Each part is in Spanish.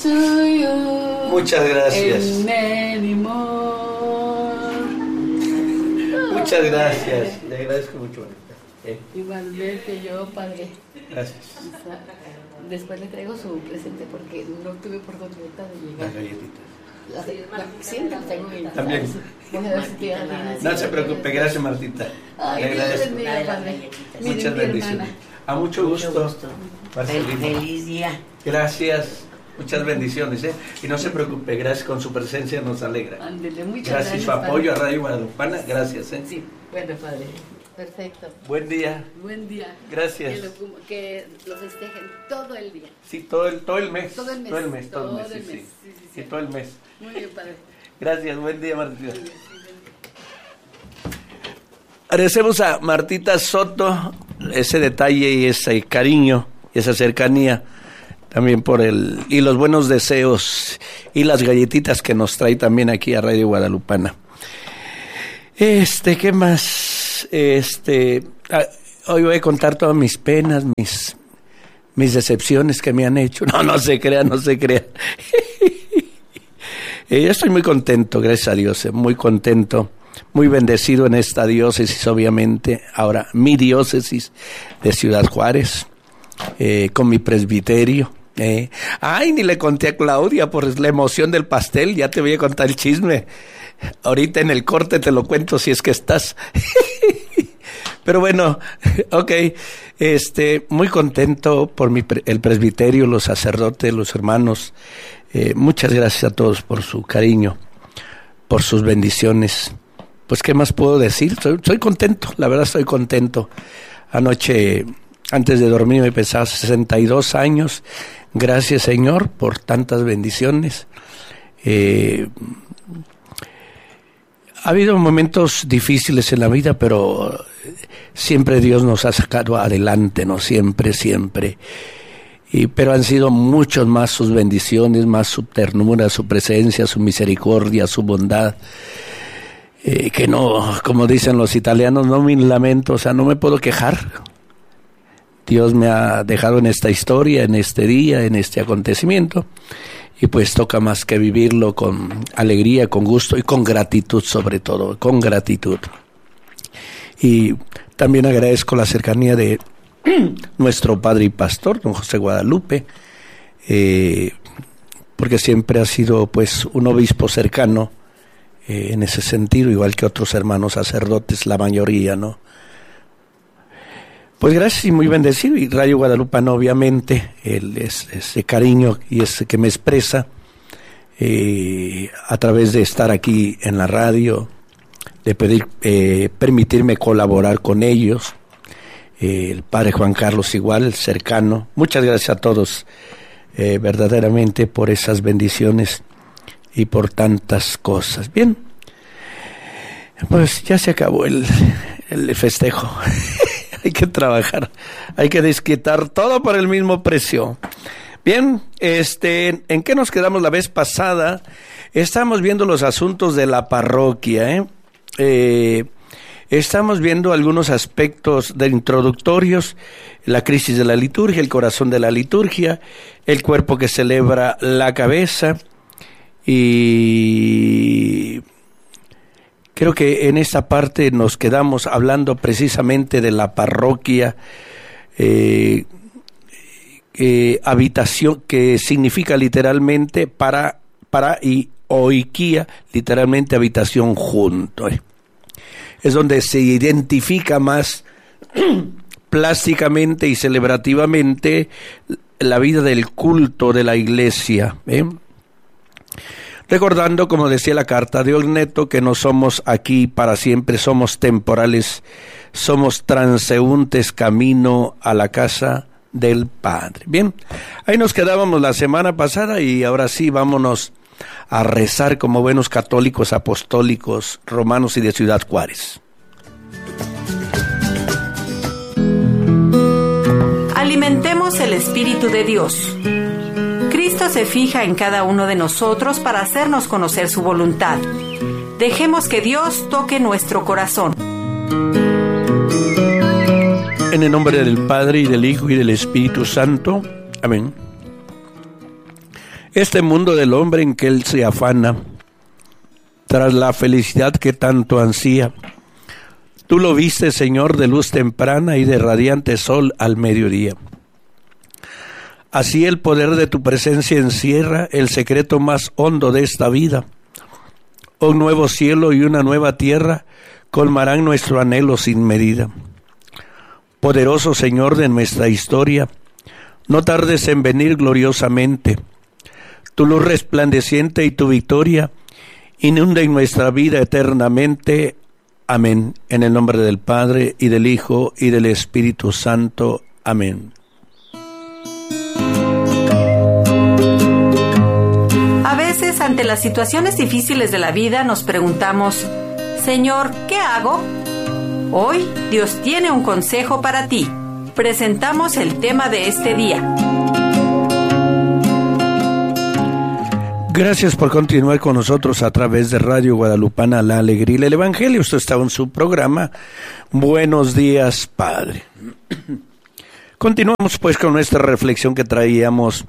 to you. Muchas gracias. And many more. Muchas gracias. Le agradezco mucho. Igualmente yo, padre. Gracias. Después le traigo su presente porque no tuve oportunidad de llegar. Las galletitas. Siempre las tengo bien. También. No se preocupe, gracias Martita. Ay, le agradezco. Dios bendiga, padre. Muchas bendiciones. A mucho gusto. Marcelino. Feliz día. Gracias. Muchas bendiciones, Y no se preocupe, gracias, con su presencia nos alegra. Ándele, muchas Gracias, su apoyo a Radio Guadalupana, gracias, Sí, bueno, padre. Perfecto. Buen día. Buen día. Gracias. Que lo festejen todo el día. Sí, todo el mes. Todo el mes. Todo el mes, Sí. Sí, todo el mes. Muy bien, padre. Gracias, buen día, Martita. Agradecemos a Martita Soto ese detalle y ese cariño y esa cercanía, también por y los buenos deseos y las galletitas que nos trae también aquí a Radio Guadalupana. ¿Qué más? Hoy voy a contar todas mis penas, mis decepciones que me han hecho. No se crean. Yo estoy muy contento, gracias a Dios, muy contento, muy bendecido en esta diócesis, obviamente, ahora mi diócesis de Ciudad Juárez, con mi presbiterio. Ni le conté a Claudia por la emoción del pastel, ya te voy a contar el chisme. Ahorita en el corte te lo cuento si es que estás. Pero bueno, ok, muy contento por el presbiterio, los sacerdotes, los hermanos. Muchas gracias a todos por su cariño, por sus bendiciones. Pues, ¿qué más puedo decir? Soy contento, la verdad estoy contento. Anoche, antes de dormir, me pesaba 62 años. Gracias, Señor, por tantas bendiciones. Ha habido momentos difíciles en la vida, pero siempre Dios nos ha sacado adelante, ¿no? Siempre. Pero han sido muchos más sus bendiciones, más su ternura, su presencia, su misericordia, su bondad. Que no, como dicen los italianos, no me lamento, no me puedo quejar. Dios me ha dejado en esta historia, en este día, en este acontecimiento. Y pues toca más que vivirlo con alegría, con gusto y con gratitud, sobre todo, con gratitud. Y también agradezco la cercanía de nuestro padre y pastor, don José Guadalupe, porque siempre ha sido pues un obispo cercano en ese sentido, igual que otros hermanos sacerdotes, la mayoría, ¿no? Pues gracias y muy bendecido, y Radio Guadalupana obviamente, ese cariño y ese que me expresa a través de estar aquí en la radio, de pedir, permitirme colaborar con ellos, el padre Juan Carlos igual, cercano. Muchas gracias a todos verdaderamente por esas bendiciones y por tantas cosas. Bien, pues ya se acabó el festejo. Hay que trabajar, hay que desquitar todo por el mismo precio. Bien, ¿en qué nos quedamos la vez pasada? Estamos viendo los asuntos de la parroquia, Estamos viendo algunos aspectos de introductorios, la crisis de la liturgia, el corazón de la liturgia, el cuerpo que celebra la cabeza, y creo que en esta parte nos quedamos hablando precisamente de la parroquia, habitación, que significa literalmente para y oikia, literalmente habitación junto. Es donde se identifica más plásticamente y celebrativamente la vida del culto de la iglesia. Recordando, como decía la carta de Orneto, que no somos aquí para siempre, somos temporales, somos transeúntes camino a la casa del Padre. Bien, ahí nos quedábamos la semana pasada y ahora sí vámonos a rezar como buenos católicos apostólicos romanos y de Ciudad Juárez. Alimentemos el Espíritu de Dios. Cristo se fija en cada uno de nosotros para hacernos conocer su voluntad. Dejemos que Dios toque nuestro corazón. En el nombre del Padre, y del Hijo, y del Espíritu Santo. Amén. Este mundo del hombre en que él se afana, tras la felicidad que tanto ansía, tú lo viste, Señor, de luz temprana y de radiante sol al mediodía. Así el poder de tu presencia encierra el secreto más hondo de esta vida. Un nuevo cielo y una nueva tierra colmarán nuestro anhelo sin medida. Poderoso Señor de nuestra historia, no tardes en venir gloriosamente. Tu luz resplandeciente y tu victoria inunden nuestra vida eternamente. Amén. En el nombre del Padre, y del Hijo, y del Espíritu Santo. Amén. A veces, ante las situaciones difíciles de la vida, nos preguntamos, Señor, ¿qué hago? Hoy, Dios tiene un consejo para ti. Presentamos el tema de este día. Gracias por continuar con nosotros a través de Radio Guadalupana, La Alegría y el Evangelio. Usted está en su programa Buenos Días, Padre. Continuamos pues con nuestra reflexión que traíamos.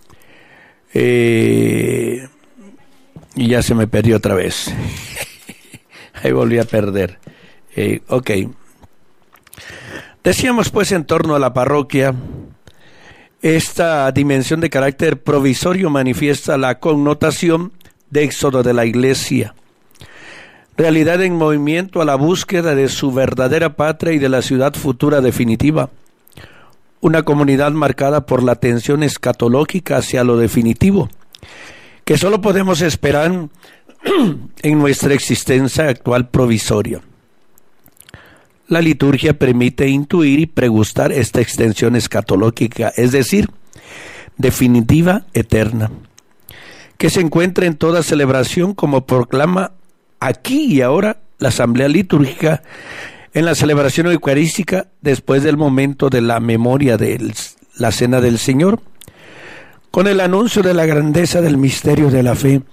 Y ya se me perdió otra vez. Ahí volví a perder. Ok. Decíamos pues en torno a la parroquia. Esta dimensión de carácter provisorio manifiesta la connotación de éxodo de la Iglesia, realidad en movimiento a la búsqueda de su verdadera patria y de la ciudad futura definitiva, una comunidad marcada por la tensión escatológica hacia lo definitivo, que solo podemos esperar en nuestra existencia actual provisoria. La liturgia permite intuir y pregustar esta extensión escatológica, es decir, definitiva, eterna, que se encuentra en toda celebración, como proclama aquí y ahora la asamblea litúrgica en la celebración eucarística después del momento de la memoria de la Cena del Señor, con el anuncio de la grandeza del misterio de la fe.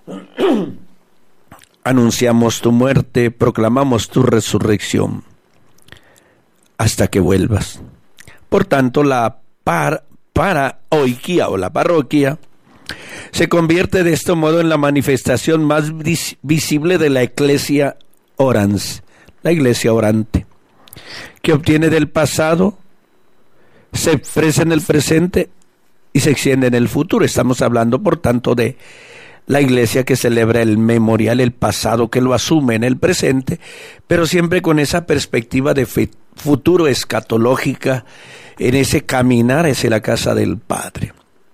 Anunciamos tu muerte, proclamamos tu resurrección, hasta que vuelvas. Por tanto, la paroiquia o la parroquia se convierte de este modo en la manifestación más visible de la Ecclesia orans, la iglesia orante, que obtiene del pasado, se expresa en el presente y se extiende en el futuro. Estamos hablando, por tanto, de la iglesia que celebra el memorial, el pasado, que lo asume en el presente, pero siempre con esa perspectiva de futuro escatológica, en ese caminar hacia la casa del Padre.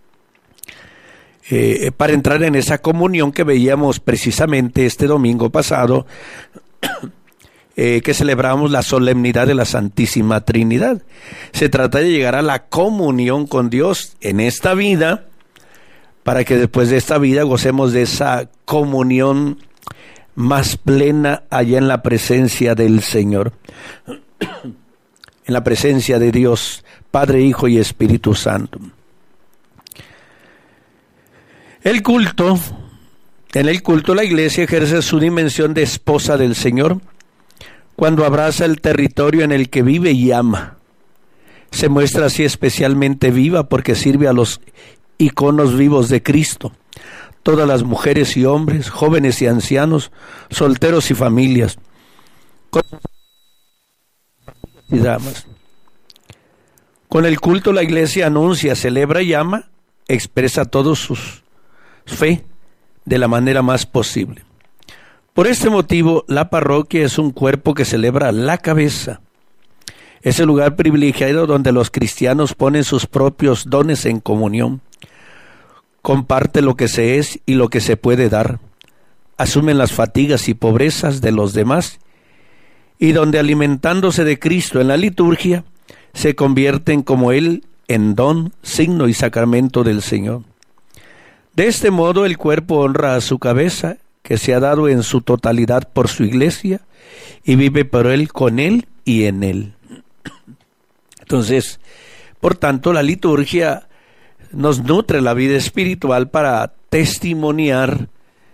Para entrar en esa comunión que veíamos precisamente este domingo pasado, que celebramos la solemnidad de la Santísima Trinidad. Se trata de llegar a la comunión con Dios en esta vida, para que después de esta vida gocemos de esa comunión más plena allá en la presencia del Señor, en la presencia de Dios, Padre, Hijo y Espíritu Santo. En el culto la Iglesia ejerce su dimensión de esposa del Señor cuando abraza el territorio en el que vive y ama. Se muestra así especialmente viva porque sirve a los iconos vivos de Cristo, todas las mujeres y hombres, jóvenes y ancianos, solteros y familias, y damas. Con el culto la Iglesia anuncia, celebra y ama, expresa todos sus fe de la manera más posible. Por este motivo, la parroquia es un cuerpo que celebra la cabeza. Es el lugar privilegiado donde los cristianos ponen sus propios dones en comunión. Comparte lo que se es y lo que se puede dar. Asumen las fatigas y pobrezas de los demás, y donde alimentándose de Cristo en la liturgia, se convierten como Él en don, signo y sacramento del Señor. De este modo el cuerpo honra a su cabeza, que se ha dado en su totalidad por su Iglesia, y vive por Él, con Él y en Él. Entonces, por tanto, la liturgia nos nutre la vida espiritual para testimoniar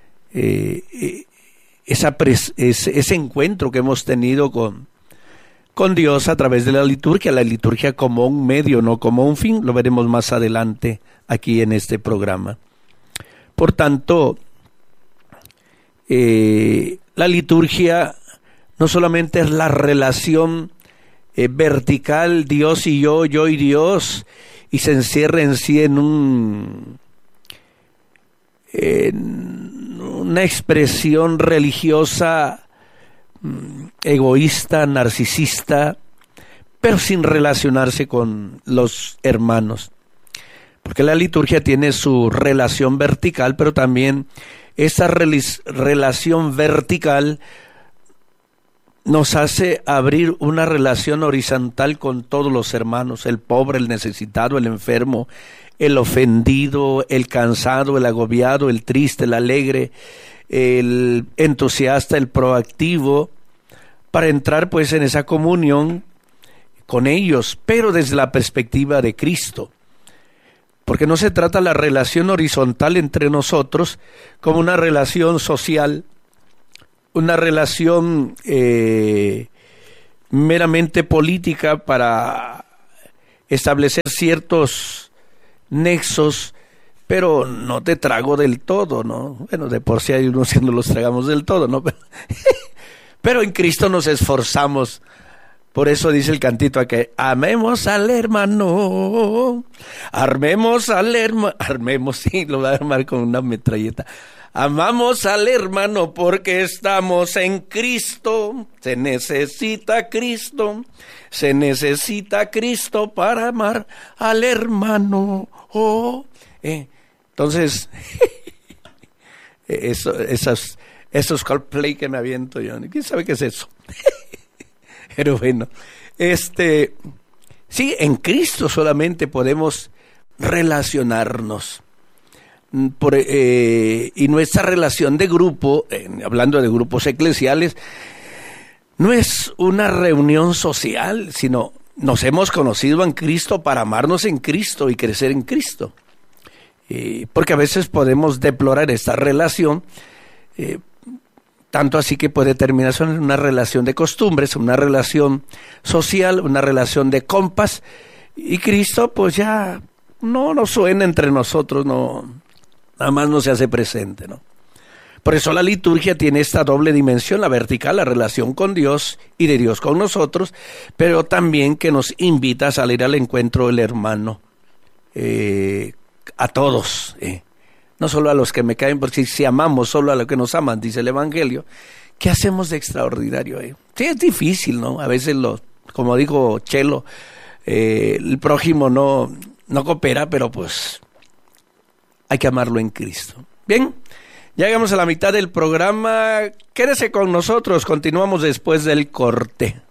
ese encuentro que hemos tenido con Dios a través de la liturgia como un medio, no como un fin. Lo veremos más adelante aquí en este programa. Por tanto, la liturgia no solamente es la relación vertical, Dios y yo y Dios, y se encierra en sí en una expresión religiosa egoísta, narcisista, pero sin relacionarse con los hermanos. Porque la liturgia tiene su relación vertical, pero también esa relación vertical nos hace abrir una relación horizontal con todos los hermanos, el pobre, el necesitado, el enfermo, el ofendido, el cansado, el agobiado, el triste, el alegre, el entusiasta, el proactivo, para entrar pues en esa comunión con ellos, pero desde la perspectiva de Cristo. Porque no se trata la relación horizontal entre nosotros como una relación social, una relación meramente política para establecer ciertos nexos, pero no te trago del todo, ¿no? Bueno, de por sí hay unos que no los tragamos del todo, ¿no? Pero en Cristo nos esforzamos. Por eso dice el cantito aquí, amemos al hermano, armemos al hermano, armemos, sí, lo voy a armar con una metralleta. Amamos al hermano porque estamos en Cristo, se necesita Cristo para amar al hermano. Entonces, esos Coldplay que me aviento yo, ¿quién sabe qué es eso? Pero bueno, sí, en Cristo solamente podemos relacionarnos. Y nuestra relación de grupo, hablando de grupos eclesiales, no es una reunión social, sino nos hemos conocido en Cristo para amarnos en Cristo y crecer en Cristo. Porque a veces podemos deplorar esta relación, tanto así que puede terminarse en una relación de costumbres, una relación social, una relación de compas, y Cristo pues ya no nos suena entre nosotros, no, nada más no se hace presente, ¿no? Por eso la liturgia tiene esta doble dimensión, la vertical, la relación con Dios y de Dios con nosotros, pero también que nos invita a salir al encuentro del hermano, a todos, no solo a los que me caen, porque si amamos solo a los que nos aman, dice el Evangelio, ¿qué hacemos de extraordinario? Sí, es difícil, ¿no? A veces, como dijo Chelo, el prójimo no coopera, pero pues hay que amarlo en Cristo. Bien, ya llegamos a la mitad del programa. Quédese con nosotros, continuamos después del corte.